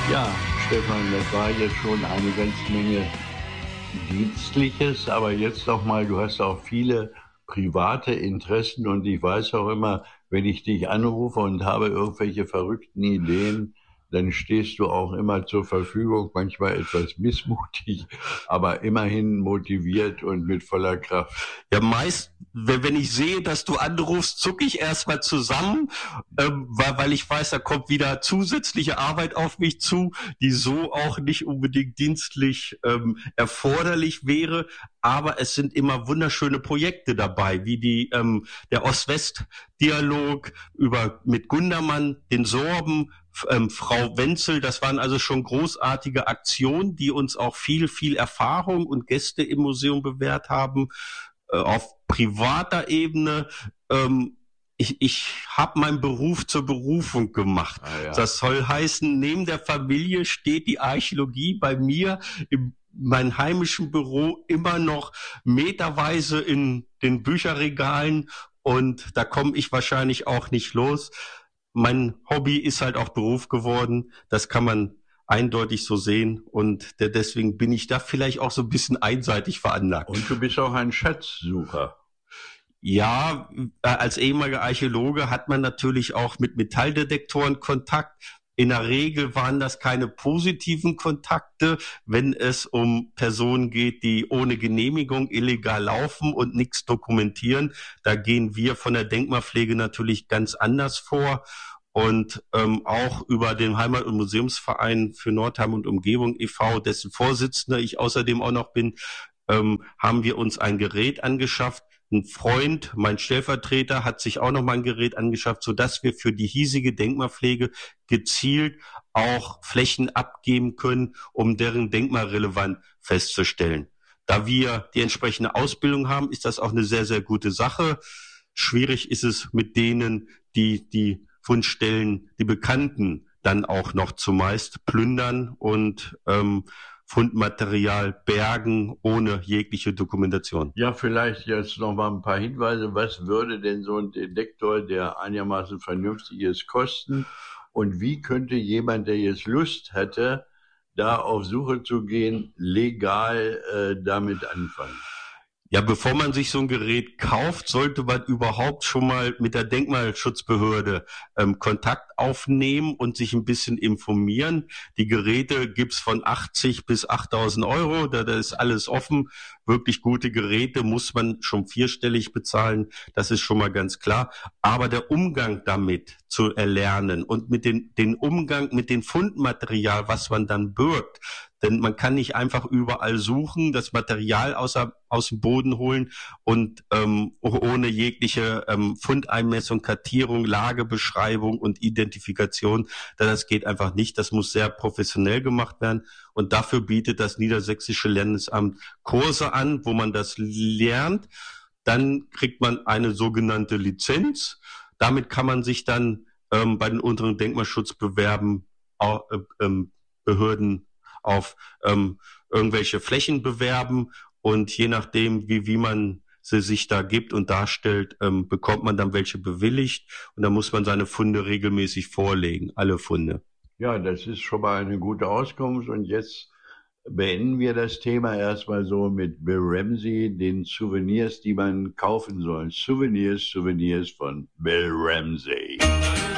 Ja, Stefan, das war jetzt schon eine ganze Menge Dienstliches, aber jetzt noch mal, du hast auch viele private Interessen und ich weiß auch immer, wenn ich dich anrufe und habe irgendwelche verrückten Ideen, dann stehst du auch immer zur Verfügung, manchmal etwas missmutig, aber immerhin motiviert und mit voller Kraft. Ja, meist, wenn ich sehe, dass du anrufst, zucke ich erstmal zusammen, weil ich weiß, da kommt wieder zusätzliche Arbeit auf mich zu, die so auch nicht unbedingt dienstlich erforderlich wäre. Aber es sind immer wunderschöne Projekte dabei, wie der Ost-West-Dialog mit Gundermann, den Sorben, Frau Wenzel. Das waren also schon großartige Aktionen, die uns auch viel Erfahrung und Gäste im Museum bewährt haben. Auf privater Ebene, ich habe meinen Beruf zur Berufung gemacht. Ah, ja. Das soll heißen, neben der Familie steht die Archäologie bei mir in meinem heimischen Büro immer noch meterweise in den Bücherregalen und da komme ich wahrscheinlich auch nicht los. Mein Hobby ist halt auch Beruf geworden. Das kann man eindeutig so sehen und deswegen bin ich da vielleicht auch so ein bisschen einseitig veranlagt. Und du bist auch ein Schatzsucher. Ja, als ehemaliger Archäologe hat man natürlich auch mit Metalldetektoren Kontakt. In der Regel waren das keine positiven Kontakte, wenn es um Personen geht, die ohne Genehmigung illegal laufen und nichts dokumentieren. Da gehen wir von der Denkmalpflege natürlich ganz anders vor. Und auch über den Heimat- und Museumsverein für Nordheim und Umgebung e.V., dessen Vorsitzender ich außerdem auch noch bin, haben wir uns ein Gerät angeschafft. Ein Freund, mein Stellvertreter, hat sich auch noch mal ein Gerät angeschafft, sodass wir für die hiesige Denkmalpflege gezielt auch Flächen abgeben können, um deren Denkmalrelevanz festzustellen. Da wir die entsprechende Ausbildung haben, ist das auch eine sehr gute Sache. Schwierig ist es mit denen, die Fundstellen, die Bekannten, dann auch noch zumeist plündern und Fundmaterial bergen ohne jegliche Dokumentation. Ja, vielleicht jetzt noch mal ein paar Hinweise. Was würde denn so ein Detektor, der einigermaßen vernünftig ist, kosten? Und wie könnte jemand, der jetzt Lust hätte, da auf Suche zu gehen, legal damit anfangen? Ja, bevor man sich so ein Gerät kauft, sollte man überhaupt schon mal mit der Denkmalschutzbehörde Kontakt aufnehmen und sich ein bisschen informieren. Die Geräte gibt's von 80 bis 8.000 Euro, da ist alles offen. Wirklich gute Geräte muss man schon vierstellig bezahlen, das ist schon mal ganz klar. Aber der Umgang damit zu erlernen und mit den Umgang mit dem Fundmaterial, was man dann birgt, denn man kann nicht einfach überall suchen, das Material aus dem Boden holen und ohne jegliche Fundeinmessung, Kartierung, Lagebeschreibung und Identifikation. Das geht einfach nicht. Das muss sehr professionell gemacht werden. Und dafür bietet das Niedersächsische Landesamt Kurse an, wo man das lernt. Dann kriegt man eine sogenannte Lizenz. Damit kann man sich dann bei den unteren Denkmalschutzbewerben Behörden auf irgendwelche Flächen bewerben und je nachdem, wie man sie sich da gibt und darstellt, bekommt man dann welche bewilligt und dann muss man seine Funde regelmäßig vorlegen, alle Funde. Ja, das ist schon mal eine gute Auskunft. Und jetzt beenden wir das Thema erstmal so mit Bill Ramsey, den Souvenirs, die man kaufen soll. Souvenirs von Bill Ramsey.